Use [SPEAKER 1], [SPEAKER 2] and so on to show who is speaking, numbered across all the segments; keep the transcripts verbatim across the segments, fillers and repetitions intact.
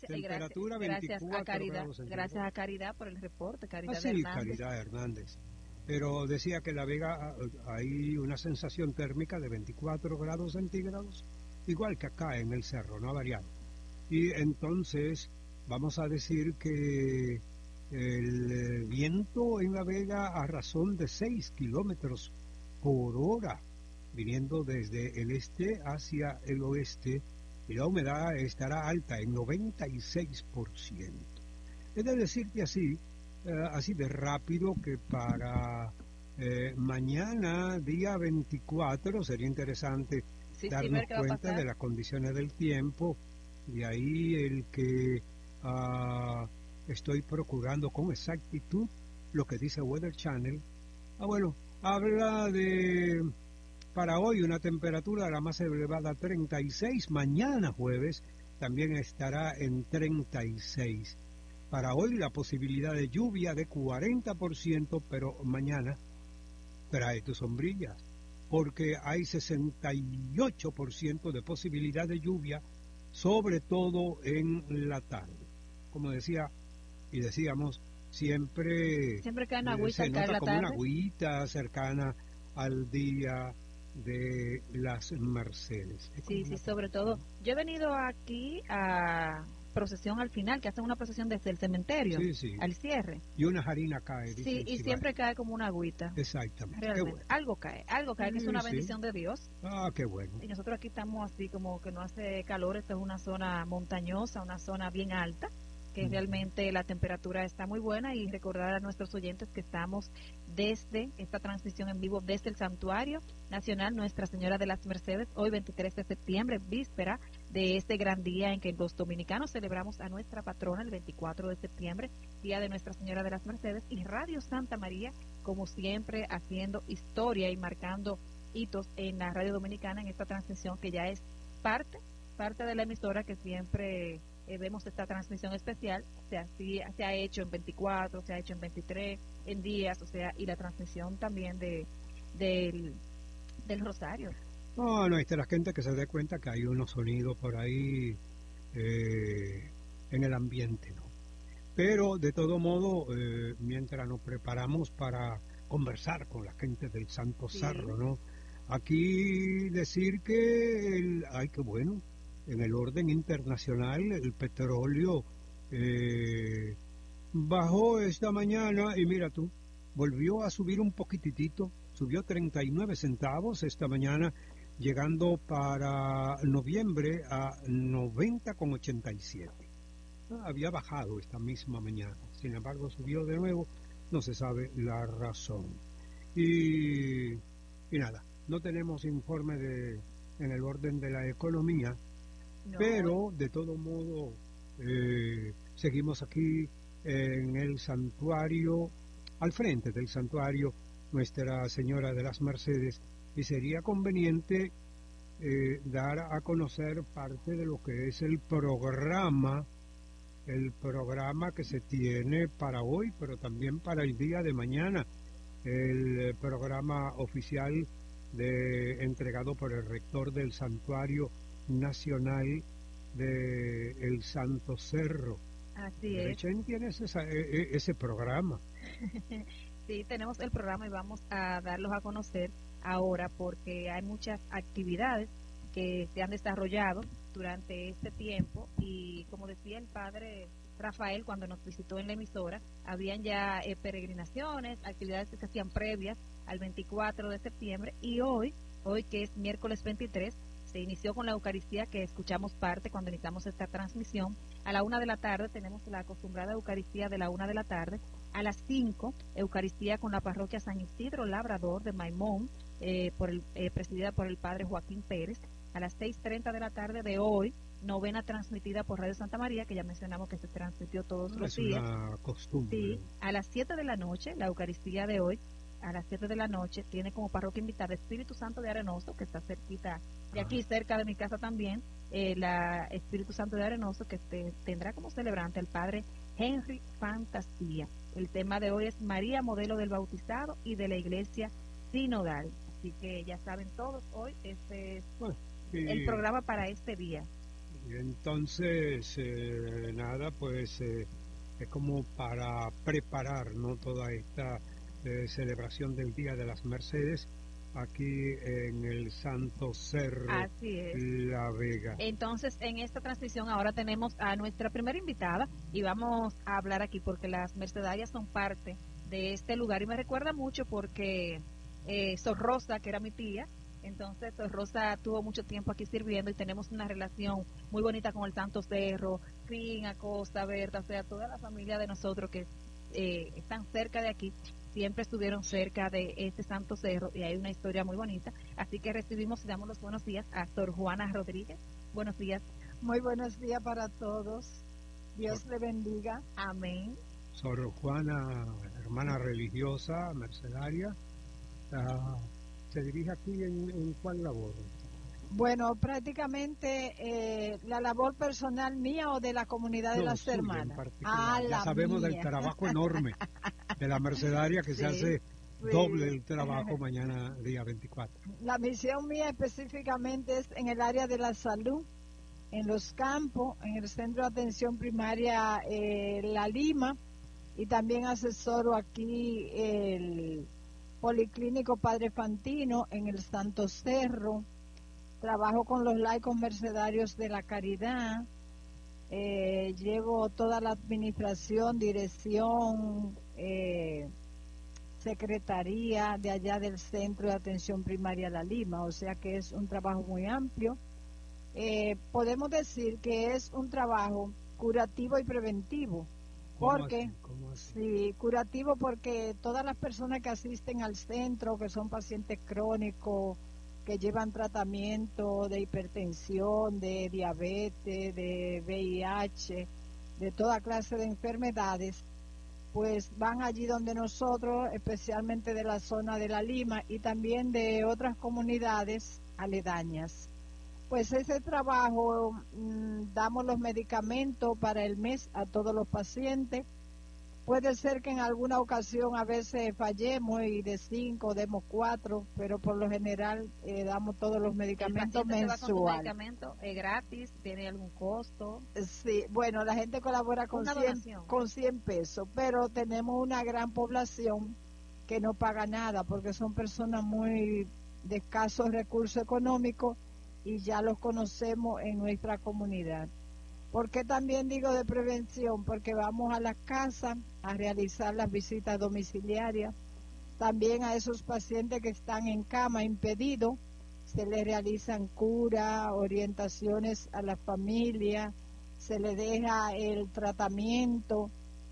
[SPEAKER 1] temperatura
[SPEAKER 2] gracias,
[SPEAKER 1] veinticuatro
[SPEAKER 2] gracias a Caridad,
[SPEAKER 1] grados centígrados.
[SPEAKER 2] Gracias a Caridad por el reporte, Caridad
[SPEAKER 1] Ah, sí,
[SPEAKER 2] Hernández.
[SPEAKER 1] Caridad Hernández. Pero decía que en La Vega hay una sensación térmica de veinticuatro grados centígrados, igual que acá en el cerro, no ha variado. Y entonces vamos a decir que el viento en La Vega a razón de seis kilómetros por hora, viniendo desde el este hacia el oeste, y la humedad estará alta en noventa y seis por ciento. Es de decir que así, eh, así de rápido, que para eh, mañana, día veinticuatro, sería interesante
[SPEAKER 2] Sí, sí,
[SPEAKER 1] darnos
[SPEAKER 2] ver qué va a
[SPEAKER 1] cuenta
[SPEAKER 2] pasar.
[SPEAKER 1] de las condiciones del tiempo. De ahí el que ah, estoy procurando con exactitud lo que dice Weather Channel. Ah, bueno, habla de para hoy una temperatura de la más elevada treinta y seis, mañana jueves también estará en treinta y seis. Para hoy la posibilidad de lluvia de cuarenta por ciento, pero mañana trae tus sombrillas, porque hay sesenta y ocho por ciento de posibilidad de lluvia, sobre todo en la tarde. Como decía y decíamos, siempre
[SPEAKER 2] Siempre cae una
[SPEAKER 1] eh,
[SPEAKER 2] agüita
[SPEAKER 1] se
[SPEAKER 2] al caer
[SPEAKER 1] nota
[SPEAKER 2] la
[SPEAKER 1] como una
[SPEAKER 2] tarde.
[SPEAKER 1] agüita cercana al día de las Mercedes. Es como
[SPEAKER 2] Sí, sí,
[SPEAKER 1] una
[SPEAKER 2] sobre
[SPEAKER 1] tradición.
[SPEAKER 2] todo. Yo he venido aquí a procesión al final, que hacen una procesión desde el cementerio
[SPEAKER 1] Sí, sí.
[SPEAKER 2] al cierre.
[SPEAKER 1] Y una harina cae,
[SPEAKER 2] Sí,
[SPEAKER 1] dicen
[SPEAKER 2] y
[SPEAKER 1] si
[SPEAKER 2] siempre cae como una agüita.
[SPEAKER 1] Exactamente, qué
[SPEAKER 2] Realmente,
[SPEAKER 1] bueno.
[SPEAKER 2] algo cae, algo cae, que es
[SPEAKER 1] Sí,
[SPEAKER 2] una
[SPEAKER 1] sí.
[SPEAKER 2] bendición de Dios.
[SPEAKER 1] Ah, qué bueno.
[SPEAKER 2] Y nosotros aquí estamos así como que no hace calor, esta es una zona montañosa, una zona bien alta, que
[SPEAKER 1] Ujú.
[SPEAKER 2] realmente la temperatura está muy buena, y recordar a nuestros oyentes que estamos desde esta transmisión en vivo desde el Santuario Nacional Nuestra Señora de las Mercedes, hoy veintitrés de septiembre, víspera de este gran día en que los dominicanos celebramos a nuestra patrona el veinticuatro de septiembre, día de Nuestra Señora de las Mercedes, y Radio Santa María, como siempre, haciendo historia y marcando hitos en la radio dominicana en esta transmisión que ya es parte parte de la emisora, que siempre eh, vemos esta transmisión especial, o sea, sí, se ha hecho en veinticuatro, se ha hecho en veintitrés, en días, o sea, y la transmisión también de del, del Rosario.
[SPEAKER 1] No, no, esta es la gente que se dé cuenta que hay unos sonidos por ahí eh, en el ambiente, ¿no? Pero de todo modo, eh, mientras nos preparamos para conversar con la gente del Santo
[SPEAKER 2] Sí.
[SPEAKER 1] Cerro, ¿no? Aquí decir que, el, ay, qué bueno, en el orden internacional el petróleo eh, bajó esta mañana y mira tú, volvió a subir un poquitito, subió treinta y nueve centavos esta mañana, llegando para noviembre a noventa con ochenta y siete. Había bajado esta misma mañana, sin embargo subió de nuevo, no se sabe la razón. Y, y nada, no tenemos informe de, en el orden de la economía,
[SPEAKER 2] No,
[SPEAKER 1] pero de todo modo eh, seguimos aquí en el santuario, al frente del santuario Nuestra Señora de las Mercedes, y sería conveniente eh, dar a conocer parte de lo que es el programa el programa que se tiene para hoy, pero también para el día de mañana, el programa oficial de, entregado por el rector del Santuario Nacional de El Santo Cerro.
[SPEAKER 2] así es.
[SPEAKER 1] Derechen tienes esa, e, ese programa.
[SPEAKER 2] Sí, tenemos el programa y vamos a darlos a conocer ahora, porque hay muchas actividades que se han desarrollado durante este tiempo, y como decía el padre Rafael cuando nos visitó en la emisora, habían ya eh, peregrinaciones, actividades que se hacían previas al veinticuatro de septiembre, y hoy, hoy que es miércoles veintitrés, se inició con la Eucaristía, que escuchamos parte cuando iniciamos esta transmisión. A la una de la tarde tenemos la acostumbrada Eucaristía de la una de la tarde. A las cinco, Eucaristía con la parroquia San Isidro Labrador de Maimón, eh, por el, eh, presidida por el padre Joaquín Pérez. A las seis treinta de la tarde de hoy, novena transmitida por Radio Santa María, que ya mencionamos que se transmitió todos
[SPEAKER 1] No,
[SPEAKER 2] los
[SPEAKER 1] es
[SPEAKER 2] días.
[SPEAKER 1] una costumbre.
[SPEAKER 2] Sí, a las siete de la noche, la Eucaristía de hoy, a las siete de la noche, tiene como parroquia invitada Espíritu Santo de Arenoso, que está cerquita de aquí,
[SPEAKER 1] Ah.
[SPEAKER 2] cerca de mi casa también, eh, la Espíritu Santo de Arenoso, que te, tendrá como celebrante el padre Henry Fantasía. El tema de hoy es María, modelo del bautizado y de la iglesia sinodal. Así que ya saben todos, hoy este es
[SPEAKER 1] Bueno, y
[SPEAKER 2] el programa para este día.
[SPEAKER 1] Y entonces, eh, nada, pues eh, es como para preparar, ¿no?, toda esta eh, celebración del Día de las Mercedes aquí en el Santo Cerro
[SPEAKER 2] Así es.
[SPEAKER 1] La Vega.
[SPEAKER 2] Entonces, en esta transmisión ahora tenemos a nuestra primera invitada y vamos a hablar aquí porque las mercedarias son parte de este lugar y me recuerda mucho porque eh, Sor Rosa, que era mi tía, entonces Sor Rosa tuvo mucho tiempo aquí sirviendo y tenemos una relación muy bonita con el Santo Cerro, Crin, Acosta, Berta, o sea, toda la familia de nosotros que eh, están cerca de aquí siempre estuvieron cerca de este Santo Cerro y hay una historia muy bonita. Así que recibimos y damos los buenos días a Sor Juana Rodríguez. Buenos días.
[SPEAKER 3] Muy buenos días para todos. Dios
[SPEAKER 1] Sor,
[SPEAKER 3] le bendiga.
[SPEAKER 2] Amén.
[SPEAKER 1] Sor Juana, hermana religiosa, mercedaria, uh, ¿se dirige aquí en, en cuál labor?
[SPEAKER 3] Bueno, prácticamente eh, la labor personal mía o de la comunidad de
[SPEAKER 1] No,
[SPEAKER 3] las
[SPEAKER 1] suya en
[SPEAKER 3] hermanas.
[SPEAKER 1] particular.
[SPEAKER 3] Ah,
[SPEAKER 1] Ya
[SPEAKER 3] la
[SPEAKER 1] sabemos
[SPEAKER 3] mía.
[SPEAKER 1] del trabajo enorme de la mercedaria que
[SPEAKER 3] Sí,
[SPEAKER 1] se hace
[SPEAKER 3] sí.
[SPEAKER 1] doble el trabajo mañana día veinticuatro.
[SPEAKER 3] La misión mía específicamente es en el área de la salud, en los campos, en el Centro de Atención Primaria eh, La Lima, y también asesoro aquí el Policlínico Padre Fantino en el Santo Cerro. Trabajo con los laicos mercedarios de la caridad, eh, llevo toda la administración, dirección, eh, secretaría de allá del Centro de Atención Primaria La Lima, o sea que es un trabajo muy amplio. Eh, podemos decir que es un trabajo curativo y preventivo.
[SPEAKER 1] ¿Cómo
[SPEAKER 3] Porque,
[SPEAKER 1] así? ¿Cómo así?
[SPEAKER 3] sí, curativo porque todas las personas que asisten al centro, que son pacientes crónicos, que llevan tratamiento de hipertensión, de diabetes, de V I H, de toda clase de enfermedades, pues van allí donde nosotros, especialmente de la zona de La Lima y también de otras comunidades aledañas. Pues ese trabajo, mmm, damos los medicamentos para el mes a todos los pacientes. Puede ser que en alguna ocasión a veces fallemos y de cinco demos cuatro, pero por lo general eh, damos todos los medicamentos
[SPEAKER 2] ¿El paciente
[SPEAKER 3] mensuales.
[SPEAKER 2] se va con su medicamento? ¿Es gratis? ¿Tiene algún costo?
[SPEAKER 3] Sí, bueno, la gente colabora con
[SPEAKER 2] Una
[SPEAKER 3] cien,
[SPEAKER 2] donación.
[SPEAKER 3] con cien pesos, pero tenemos una gran población que no paga nada porque son personas muy de escasos recursos económicos y ya los conocemos en nuestra comunidad. ¿Por qué también digo de prevención? Porque vamos a las casas a realizar las visitas domiciliarias. También a esos pacientes que están en cama impedidos, se les realizan curas, orientaciones a la familia, se les deja el tratamiento,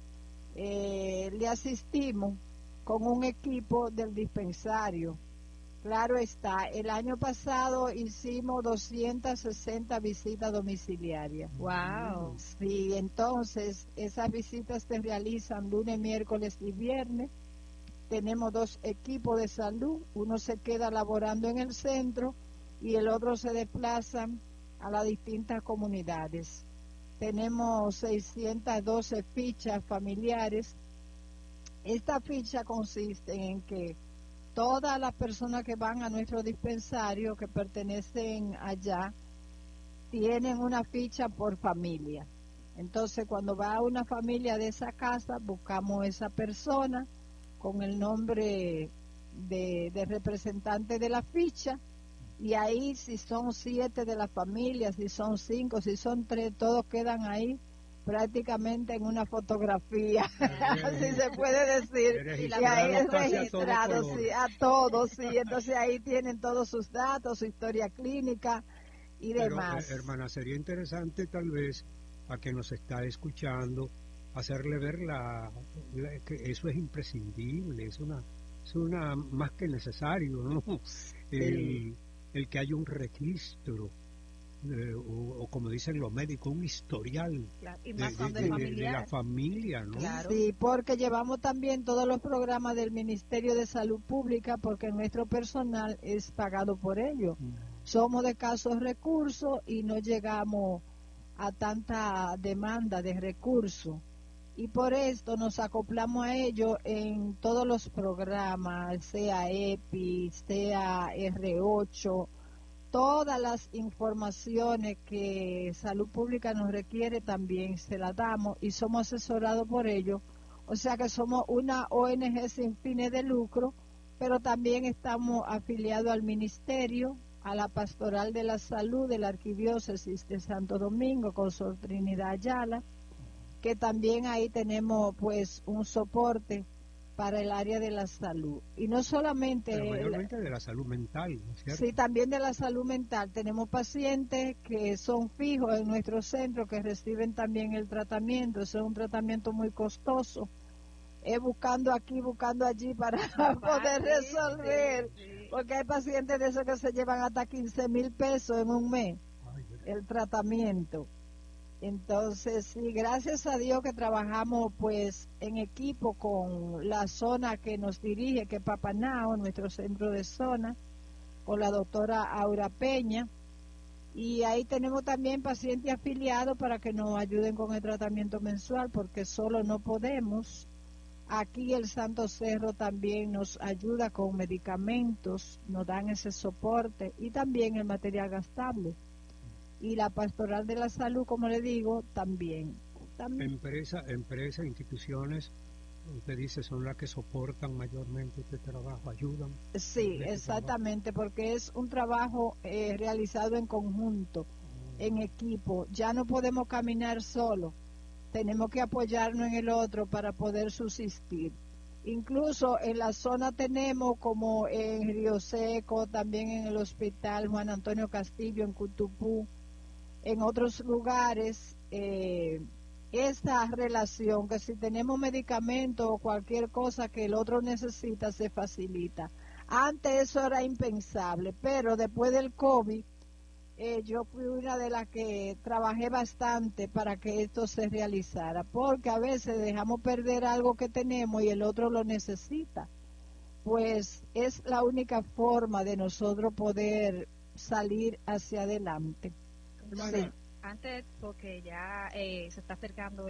[SPEAKER 3] eh, le asistimos con un equipo del dispensario. Claro está, el año pasado hicimos doscientas sesenta visitas domiciliarias.
[SPEAKER 2] Wow.
[SPEAKER 3] Sí, entonces esas visitas se realizan lunes, miércoles y viernes. Tenemos dos equipos de salud, uno se queda laborando en el centro y el otro se desplaza a las distintas comunidades. Tenemos seiscientas doce fichas familiares. Esta ficha consiste en que todas las personas que van a nuestro dispensario, que pertenecen allá, tienen una ficha por familia. Entonces, cuando va una familia de esa casa, buscamos esa persona con el nombre de, de representante de la ficha, y ahí si son siete de la familia, si son cinco, si son tres, todos quedan ahí prácticamente en una fotografía, así se puede decir, y ahí es registrado, a sí, a todos, sí, entonces ahí tienen todos sus datos, su historia clínica y demás.
[SPEAKER 1] Pero, eh, hermana, sería interesante tal vez a que nos está escuchando hacerle ver la, la que eso es imprescindible, es una, es una más que necesario, ¿no? El,
[SPEAKER 3] Sí.
[SPEAKER 1] el que haya un registro. Eh, o, o como dicen los médicos, un historial
[SPEAKER 2] Claro. Y
[SPEAKER 1] de,
[SPEAKER 2] más
[SPEAKER 1] de,
[SPEAKER 2] cuando
[SPEAKER 1] de,
[SPEAKER 2] es
[SPEAKER 1] de, de
[SPEAKER 2] familiar.
[SPEAKER 1] la familia, ¿no?
[SPEAKER 2] Claro.
[SPEAKER 3] Sí, porque llevamos también todos los programas del Ministerio de Salud Pública porque nuestro personal es pagado por ello.
[SPEAKER 1] Mm.
[SPEAKER 3] Somos de escasos recursos y no llegamos a tanta demanda de recursos. Y por esto nos acoplamos a ello en todos los programas, sea E P I, sea R ocho, todas las informaciones que Salud Pública nos requiere también se las damos y somos asesorados por ellos. O sea que somos una O N G sin fines de lucro, pero también estamos afiliados al Ministerio, a la Pastoral de la Salud de la Arquidiócesis de Santo Domingo, con Sor Trinidad Ayala, que también ahí tenemos pues un soporte para el área de la salud. Y no solamente...
[SPEAKER 1] Pero mayormente de la salud mental, ¿no es cierto?
[SPEAKER 3] Sí, también de la salud mental. Tenemos pacientes que son fijos en nuestro centro, que reciben también el tratamiento. Eso es un tratamiento muy costoso. Es buscando aquí, buscando allí para poder resolver. Porque hay pacientes de esos que se llevan hasta quince mil pesos en un mes, el tratamiento. Entonces, sí, gracias a Dios que trabajamos pues en equipo con la zona que nos dirige, que es Papanao, nuestro centro de zona, con la doctora Aura Peña. Y ahí tenemos también pacientes afiliados para que nos ayuden con el tratamiento mensual, porque solo no podemos. Aquí el Santo Cerro también nos ayuda con medicamentos, nos dan ese soporte y también el material gastable. Y la Pastoral de la Salud, como le digo, también. también.
[SPEAKER 1] Empresa, empresas, instituciones, usted dice, son las que soportan mayormente este trabajo, ayudan.
[SPEAKER 3] Sí, este exactamente, trabajo. Porque es un trabajo eh, realizado en conjunto, mm. en equipo. Ya no podemos caminar solo, tenemos que apoyarnos en el otro para poder subsistir. Incluso en la zona tenemos, como en Río Seco, también en el Hospital Juan Antonio Castillo, en Cutupú, en otros lugares, eh, esta relación, que si tenemos medicamentos o cualquier cosa que el otro necesita, se facilita. Antes eso era impensable, pero después del COVID, eh, yo fui una de las que trabajé bastante para que esto se realizara, porque a veces dejamos perder algo que tenemos y el otro lo necesita. Pues es la única forma de nosotros poder salir hacia adelante.
[SPEAKER 2] Sí. Antes, porque ya eh, se está acercando